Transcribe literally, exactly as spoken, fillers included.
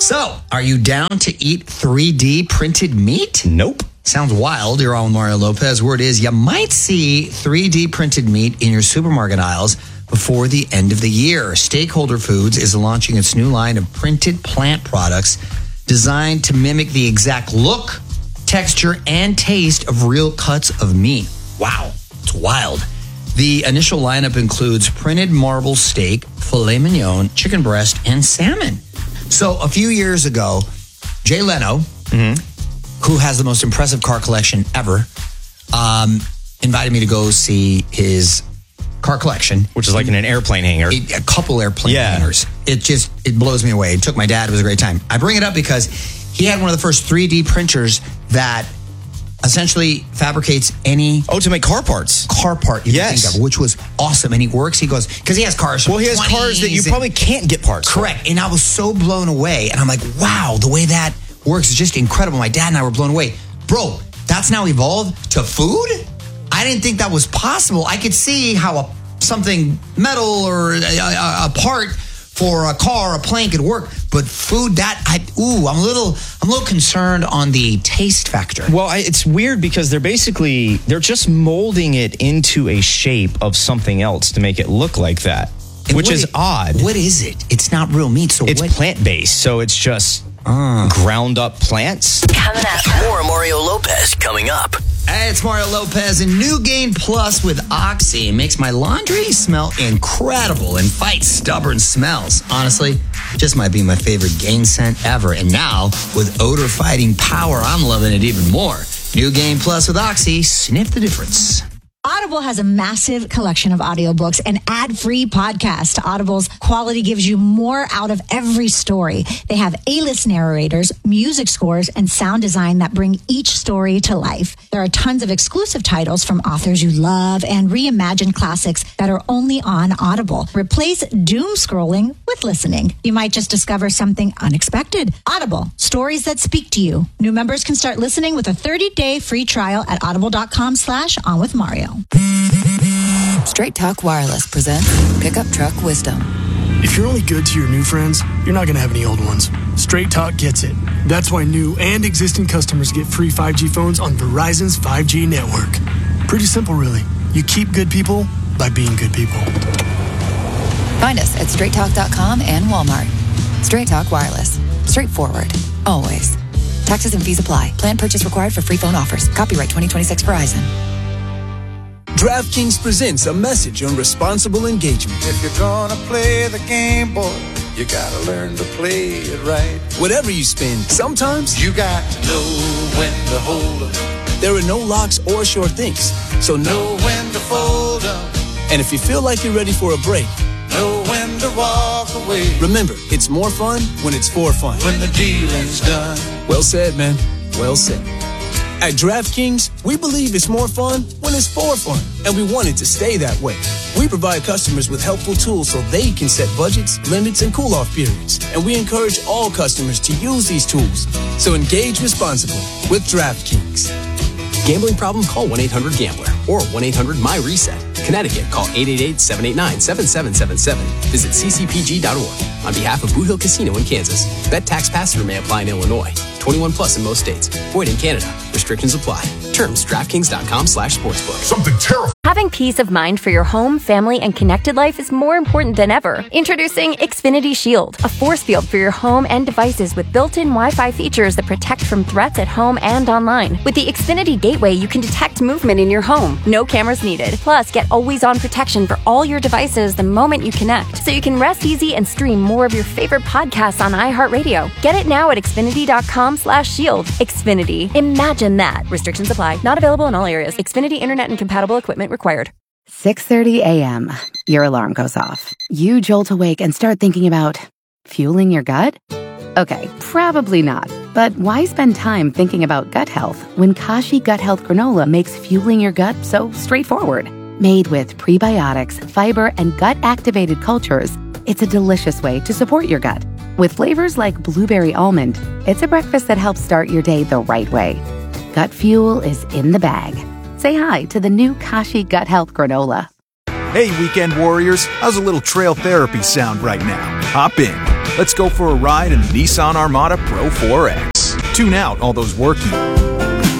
So, are you down to eat three D printed meat? Nope. Sounds wild. You're on with Mario Lopez. Word is you might see three D printed meat in your supermarket aisles before the end of the year. Stakeholder Foods is launching its new line of printed plant products designed to mimic the exact look, texture, and taste of real cuts of meat. Wow, it's wild. The initial lineup includes printed marble steak, filet mignon, chicken breast, and salmon. So a few years ago, Jay Leno, mm-hmm. who has the most impressive car collection ever, um, invited me to go see his car collection. Which is like in an airplane hangar. A, a couple airplane yeah. hangars. It just, it blows me away. It took my dad. It was a great time. I bring it up because he had one of the first three D printers that essentially fabricates any... Oh, to make car parts. Car part you yes. can think of, which was awesome. And he works, he goes, because he has cars. Well, he has cars that you and, probably can't get parts Correct. For. And I was so blown away. And I'm like, wow, the way that works is just incredible. My dad and I were blown away. Bro, that's now evolved to food? I didn't think that was possible. I could see how a, something metal or a, a, a part for a car, a plane could work, but food, that, I, ooh, I'm a little, I'm a little concerned on the taste factor. Well, I, it's weird because they're basically, they're just molding it into a shape of something else to make it look like that, and which is it, odd. What is it? It's not real meat, so It's what? plant-based, so it's just uh. ground up plants. Coming up. More Mario Lopez coming up. Hey, it's Mario Lopez, and New Gain Plus with Oxy makes my laundry smell incredible and fight stubborn smells. Honestly, just might be my favorite Gain scent ever. And now, with odor-fighting power, I'm loving it even more. New Gain Plus with Oxy, sniff the difference. Audible has a massive collection of audiobooks and ad-free podcasts. Audible's quality gives you more out of every story. They have A-list narrators, music scores, and sound design that bring each story to life. There are tons of exclusive titles from authors you love and reimagined classics that are only on Audible. Replace doom scrolling with listening. You might just discover something unexpected. Audible, stories that speak to you. New members can start listening with a thirty-day free trial at audible.com slash on with Mario. Straight Talk Wireless presents Pickup Truck Wisdom. If you're only good to your new friends, you're not going to have any old ones. Straight Talk gets it. That's why new and existing customers get free five G phones on Verizon's five G network. Pretty simple, really. You keep good people by being good people. Find us at straight talk dot com and Walmart. Straight Talk Wireless. Straightforward. Always. Taxes and fees apply. Plan purchase required for free phone offers. Copyright twenty twenty-six Verizon. DraftKings presents a message on responsible engagement. If you're gonna play the game, boy, you gotta learn to play it right. Whatever you spend, sometimes you got to know when to hold 'em. There are no locks or sure things, so know when to fold 'em. And if you feel like you're ready for a break, know when to walk away. Remember, it's more fun when it's for fun. When the dealing's done. Well said, man. Well said. At DraftKings, we believe it's more fun when it's for fun, and we want it to stay that way. We provide customers with helpful tools so they can set budgets, limits, and cool-off periods, and we encourage all customers to use these tools. So engage responsibly with DraftKings. Gambling problem? Call one eight hundred gambler or one eight hundred my reset. Connecticut, call eight eight eight, seven eight nine, seven seven seven seven. Visit c c p g dot org. On behalf of Boot Hill Casino in Kansas, bet tax pass-through may apply in Illinois. twenty-one plus in most states. Void in Canada. Restrictions apply. Terms, DraftKings.com slash sportsbook. Something terrible. Having peace of mind for your home, family, and connected life is more important than ever. Introducing Xfinity Shield, a force field for your home and devices with built-in Wi-Fi features that protect from threats at home and online. With the Xfinity Gateway, you can detect movement in your home. No cameras needed. Plus, get always-on protection for all your devices the moment you connect, so you can rest easy and stream more of your favorite podcasts on iHeartRadio. Get it now at Xfinity.com slash shield. Xfinity. Imagine that. Restrictions apply. Not available in all areas. Xfinity Internet and compatible equipment required. six thirty a.m. Your alarm goes off. You jolt awake and start thinking about fueling your gut? Okay, probably not. But why spend time thinking about gut health when Kashi Gut Health Granola makes fueling your gut so straightforward? Made with prebiotics, fiber, and gut-activated cultures, it's a delicious way to support your gut. With flavors like blueberry almond, it's a breakfast that helps start your day the right way. Gut fuel is in the bag. Say hi to the new Kashi Gut Health Granola. Hey, weekend warriors, how's a little trail therapy sound right now? Hop in. Let's go for a ride in the Nissan Armada Pro four X. Tune out all those working